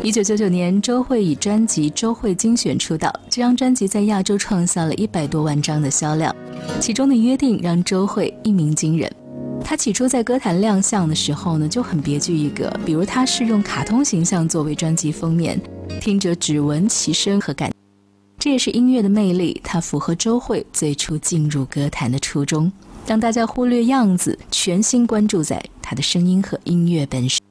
1999年，周蕙以专辑《周蕙精选》出道，这张专辑在亚洲创下了100多万张的销量，其中的约定让周蕙一鸣惊人。她起初在歌坛亮相的时候呢，就很别具一格，比如她是用卡通形象作为专辑封面，听着只闻其声和感，这也是音乐的魅力，它符合周蕙最初进入歌坛的初衷，让大家忽略样子，全心关注在她的声音和音乐本身。